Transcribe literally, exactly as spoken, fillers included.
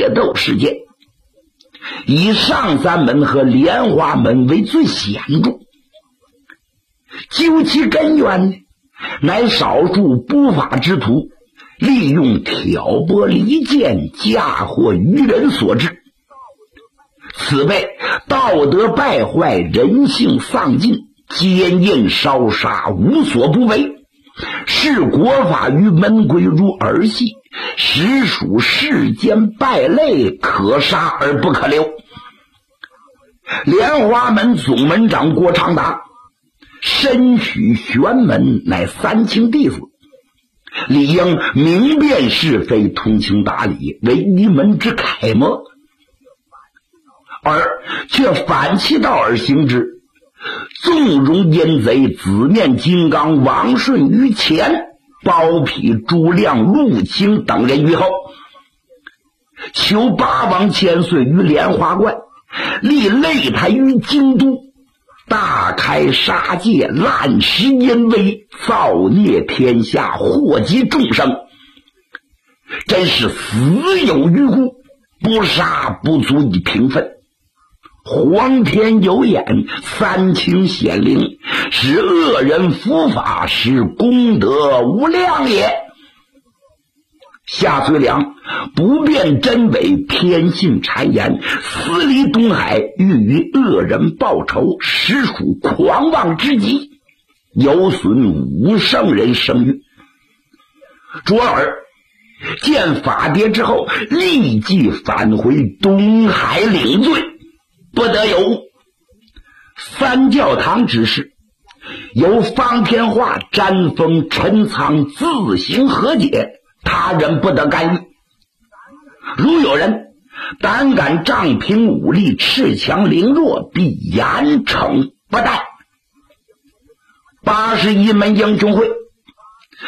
械斗事件，以上三门和莲花门为最显著。究其根源，乃少数不法之徒利用挑拨离间、嫁祸于人所致。此辈道德败坏，人性丧尽，奸淫烧杀，无所不为，视国法与门规如儿戏，实属世间败类，可杀而不可留。莲花门总门长郭长达身许玄门，乃三清弟子，理应明辨是非，通情达理，为一门之楷模，而却反其道而行之，纵容阴贼紫面金刚王顺于前，包庇朱亮、陆清等人于后，求八王千岁于莲花观，立擂台于京都，大开杀戒，滥施淫威，造孽天下，祸及众生，真是死有余辜，不杀不足以平分。皇天有眼，三清显灵，使恶人伏法，使功德无量也。夏遂良不辨真伪，偏信谗言，私离东海，欲与恶人报仇，实属狂妄之极，有损武圣人声誉。卓尔见法牒之后，立即返回东海领罪，不得有误。三教堂之事，由方天化、詹峰、陈仓自行和解，他人不得干预。如有人胆敢仗凭武力，恃强凌弱，必严惩不贷。八十一门英雄会